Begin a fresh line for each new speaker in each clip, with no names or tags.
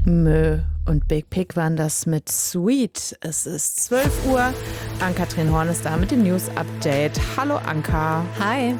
Mö und Big Pig waren das mit Sweet. Es ist 12 Uhr. Ann-Kathrin Horn ist da mit dem News-Update. Hallo Anka.
Hi.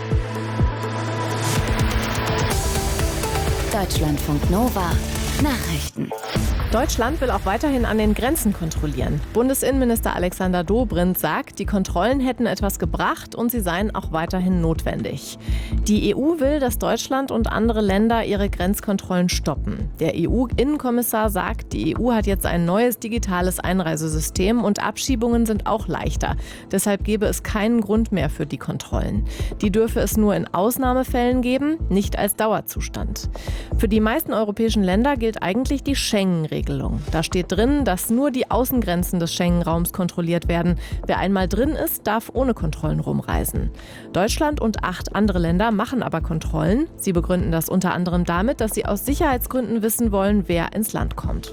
Deutschlandfunk Nova. Nachrichten.
Deutschland will auch weiterhin an den Grenzen kontrollieren. Bundesinnenminister Alexander Dobrindt sagt, die Kontrollen hätten etwas gebracht und sie seien auch weiterhin notwendig. Die EU will, dass Deutschland und andere Länder ihre Grenzkontrollen stoppen. Der EU-Innenkommissar sagt, die EU hat jetzt ein neues digitales Einreisesystem und Abschiebungen sind auch leichter. Deshalb gäbe es keinen Grund mehr für die Kontrollen. Die dürfe es nur in Ausnahmefällen geben, nicht als Dauerzustand. Für die meisten europäischen Länder gilt eigentlich die Schengen-Regelung. Da steht drin, dass nur die Außengrenzen des Schengen-Raums kontrolliert werden. Wer einmal drin ist, darf ohne Kontrollen rumreisen. Deutschland und 8 andere Länder machen aber Kontrollen. Sie begründen das unter anderem damit, dass sie aus Sicherheitsgründen wissen wollen, wer ins Land kommt.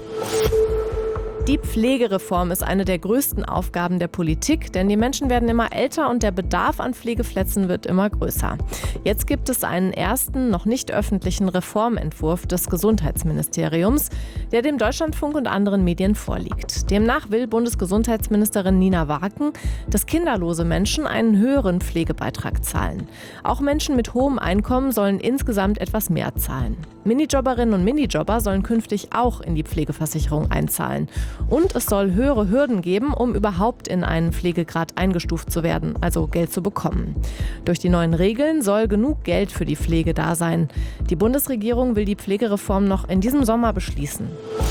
Die Pflegereform ist eine der größten Aufgaben der Politik, denn die Menschen werden immer älter und der Bedarf an Pflegeplätzen wird immer größer. Jetzt gibt es einen ersten, noch nicht öffentlichen Reformentwurf des Gesundheitsministeriums, der dem Deutschlandfunk und anderen Medien vorliegt. Demnach will Bundesgesundheitsministerin Nina Warken, dass kinderlose Menschen einen höheren Pflegebeitrag zahlen. Auch Menschen mit hohem Einkommen sollen insgesamt etwas mehr zahlen. Minijobberinnen und Minijobber sollen künftig auch in die Pflegeversicherung einzahlen. Und es soll höhere Hürden geben, um überhaupt in einen Pflegegrad eingestuft zu werden, also Geld zu bekommen. Durch die neuen Regeln soll genug Geld für die Pflege da sein. Die Bundesregierung will die Pflegereform noch in diesem Sommer beschließen.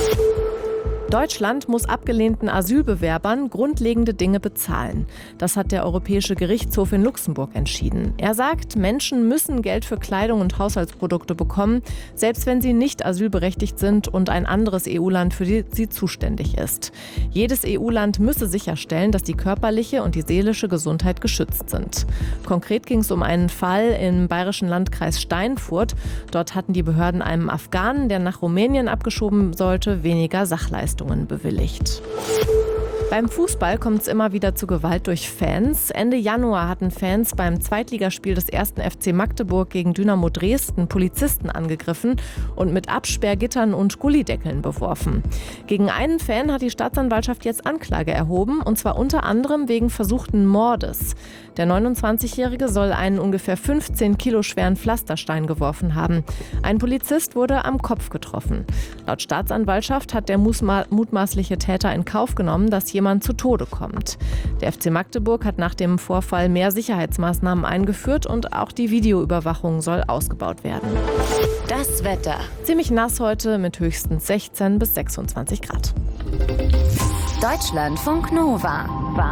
Deutschland muss abgelehnten Asylbewerbern grundlegende Dinge bezahlen. Das hat der Europäische Gerichtshof in Luxemburg entschieden. Er sagt, Menschen müssen Geld für Kleidung und Haushaltsprodukte bekommen, selbst wenn sie nicht asylberechtigt sind und ein anderes EU-Land für sie zuständig ist. Jedes EU-Land müsse sicherstellen, dass die körperliche und die seelische Gesundheit geschützt sind. Konkret ging es um einen Fall im bayerischen Landkreis Steinfurt. Dort hatten die Behörden einem Afghanen, der nach Rumänien abgeschoben sollte, weniger Sachleistungen bewilligt. Beim Fußball kommt es immer wieder zu Gewalt durch Fans. Ende Januar hatten Fans beim Zweitligaspiel des 1. FC Magdeburg gegen Dynamo Dresden Polizisten angegriffen und mit Absperrgittern und Gullideckeln beworfen. Gegen einen Fan hat die Staatsanwaltschaft jetzt Anklage erhoben, und zwar unter anderem wegen versuchten Mordes. Der 29-Jährige soll einen ungefähr 15 Kilo schweren Pflasterstein geworfen haben. Ein Polizist wurde am Kopf getroffen. Laut Staatsanwaltschaft hat der mutmaßliche Täter in Kauf genommen, dass jemand zu Tode kommt. Der FC Magdeburg hat nach dem Vorfall mehr Sicherheitsmaßnahmen eingeführt und auch die Videoüberwachung soll ausgebaut werden.
Das Wetter.
Ziemlich nass heute mit höchstens 16 bis 26 Grad.
Deutschlandfunk Nova.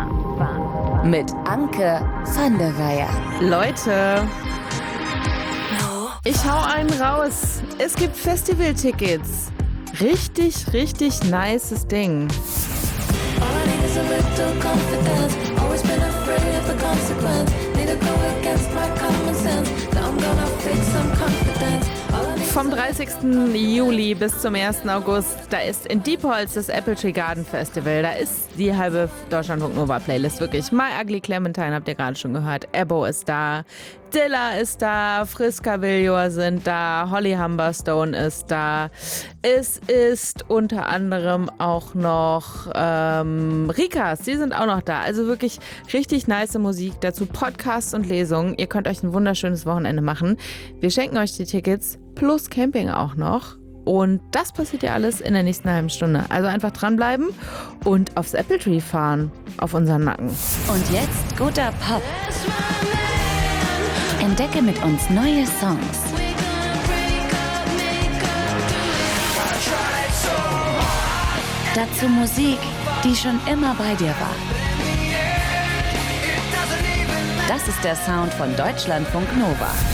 Mit Anke van der Weyer.
Leute, ich hau einen raus. Es gibt Festivaltickets. Richtig, richtig nices Ding. Vom 30. Juli bis zum 1. August, da ist in Diepholz das Apple Tree Garden Festival. Da ist die halbe Deutschlandfunk Nova Playlist wirklich. My Ugly Clementine habt ihr gerade schon gehört. Ebbo ist da, Dilla ist da, Friska Villior sind da, Holly Humberstone ist da. Es ist unter anderem auch noch Rikas, die sind auch noch da. Also wirklich richtig nice Musik, dazu Podcasts und Lesungen. Ihr könnt euch ein wunderschönes Wochenende machen. Wir schenken euch die Tickets plus Camping auch noch. Und das passiert ja alles in der nächsten halben Stunde. Also einfach dranbleiben und aufs Apple Tree fahren, auf unseren Nacken.
Und jetzt guter Pop. Entdecke mit uns neue Songs. Dazu Musik, die schon immer bei dir war. Das ist der Sound von Deutschlandfunk Nova.